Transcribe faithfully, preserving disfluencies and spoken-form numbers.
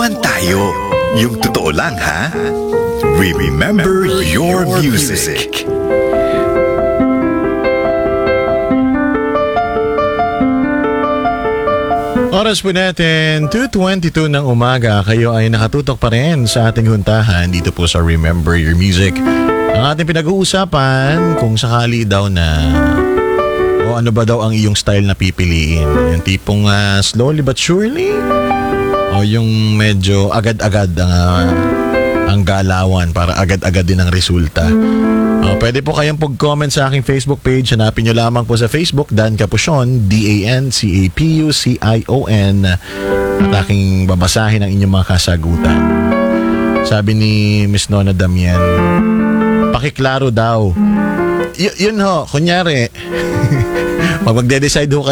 Kwentuhan tayo. Yung totoo lang, ha? Remember your music. Oras po natin, two twenty-two ng umaga. Kayo ay nakatutok pa rin sa ating huntahan dito po sa Remember Your Music. Ang ating pinag-uusapan kung sakali daw na o ano ba daw ang iyong style na pipiliin. Yung tipong uh, slowly but surely o yung medyo agad-agad ang, uh, ang galawan para agad-agad din ang resulta. Uh, pwede po kayong pag-comment sa aking Facebook page. Hanapin nyo lamang po sa Facebook, Dan Capucion, D A N C A P U C I O N. At aking babasahin ang inyong mga kasagutan. Sabi ni Miss Nona Damian, pakiklaro daw. Y- yun ho, kunyari, pag magde-decide ho kayo